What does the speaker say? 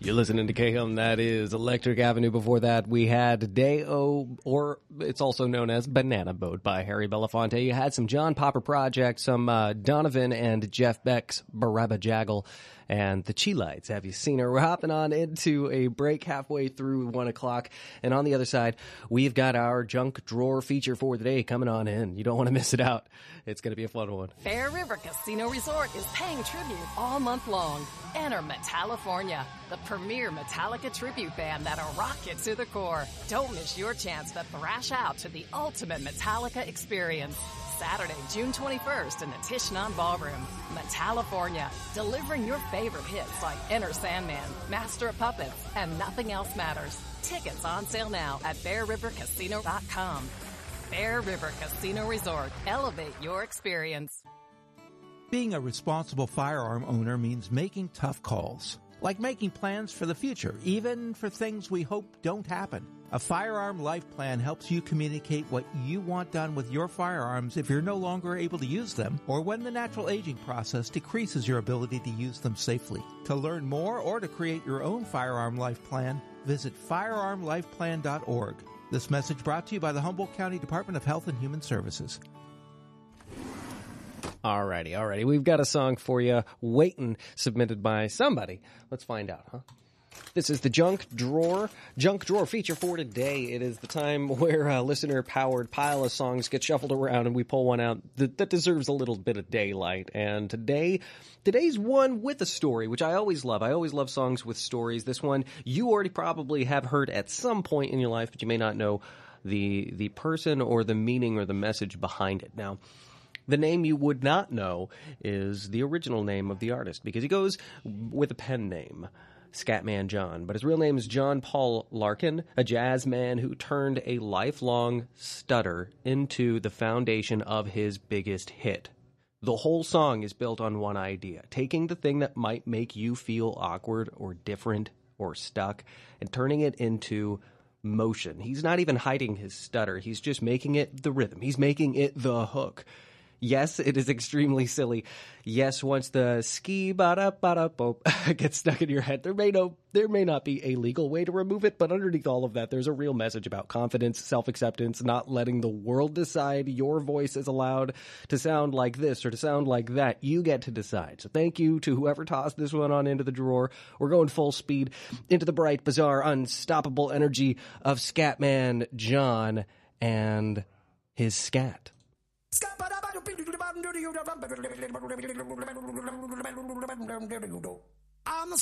You're listening to KM. That is Electric Avenue. Before that, we had Day-O, or it's also known as Banana Boat by Harry Belafonte. You had some John Popper Project, some Donovan and Jeff Beck's Barabba Jaggle, and the Chi-Lites. Have you seen her? We're hopping on into a break halfway through 1 o'clock. And on the other side, we've got our junk drawer feature for the day coming on in. You don't want to miss it out. It's going to be a fun one. Bear River Casino Resort is paying tribute all month long. Enter Metallifornia, the premier Metallica tribute band that'll rock you to the core. Don't miss your chance to thrash out to the ultimate Metallica experience. Saturday, June 21st in the Tishnan Ballroom. Metallifornia, delivering your favorite hits like Enter Sandman, Master of Puppets, and Nothing Else Matters. Tickets on sale now at BearRiverCasino.com. Bear River Casino Resort. Elevate your experience. Being a responsible firearm owner means making tough calls, like making plans for the future, even for things we hope don't happen. A firearm life plan helps you communicate what you want done with your firearms if you're no longer able to use them, or when the natural aging process decreases your ability to use them safely. To learn more or to create your own firearm life plan, visit firearmlifeplan.org. This message brought to you by the Humboldt County Department of Health and Human Services. Alrighty. We've got a song for you waiting, submitted by somebody. Let's find out, huh? This is the Junk Drawer feature for today. It is the time where a listener-powered pile of songs get shuffled around and we pull one out that deserves a little bit of daylight. And today's one with a story, which I always love. I always love songs with stories. This one you already probably have heard at some point in your life, but you may not know the person or the meaning or the message behind it. Now, the name you would not know is the original name of the artist, because he goes with a pen name, Scatman John. But his real name is John Paul Larkin, a jazz man who turned a lifelong stutter into the foundation of his biggest hit. The whole song is built on one idea, taking the thing that might make you feel awkward or different or stuck and turning it into motion. He's not even hiding his stutter. He's just making it the rhythm. He's making it the hook. Yes, it is extremely silly. Yes, once the ski-ba-da-ba-da-boop gets stuck in your head, there may not be a legal way to remove it, but underneath all of that, there's a real message about confidence, self-acceptance, not letting the world decide your voice is allowed to sound like this or to sound like that. You get to decide. So thank you to whoever tossed this one on into the drawer. We're going full speed into the bright, bizarre, unstoppable energy of Scatman John and his scat. I'm the